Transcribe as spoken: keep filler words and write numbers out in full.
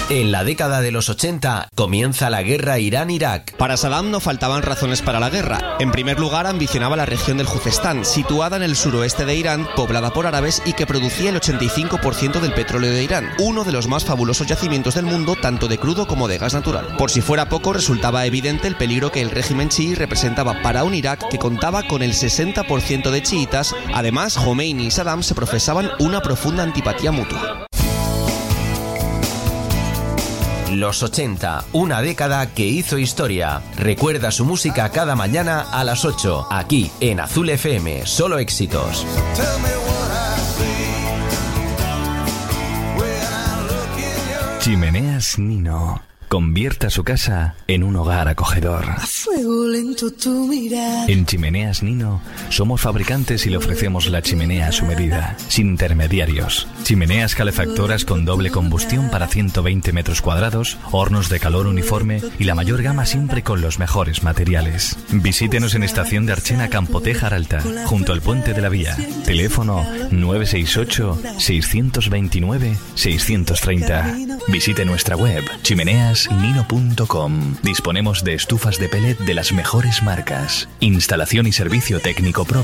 En la década de los ochenta comienza la guerra Irán-Irak. Para Saddam no faltaban razones para la guerra. En primer lugar, ambicionaba la región del Juzestán, situada en el suroeste de Irán, poblada por árabes y que producía el ochenta y cinco por ciento del petróleo de Irán, uno de los más fabulosos yacimientos del mundo, tanto de crudo como de gas natural. Por si fuera poco, resultaba evidente el peligro que el régimen chií representaba para un Irak que contaba con el sesenta por ciento de chiitas. Además, Jomeini y Saddam se profesaban una profunda antipatía mutua. Los ochenta, una década que hizo historia. Recuerda su música cada mañana a las ocho, aquí en Azul F M, solo éxitos. Chimeneas Nino. Convierta su casa en un hogar acogedor. A fuego lento tu mirada. En Chimeneas Nino somos fabricantes y le ofrecemos la chimenea a su medida, sin intermediarios. Chimeneas calefactoras con doble combustión para ciento veinte metros cuadrados, hornos de calor uniforme y la mayor gama siempre con los mejores materiales. Visítenos en Estación de Archena, Campotejar Alta, junto al Puente de la Vía. Teléfono nueve seis ocho, seis dos nueve, seis tres cero. Visite nuestra web chimeneas nino punto com. Disponemos de estufas de pellet de las mejores marcas. Instalación y servicio técnico propio.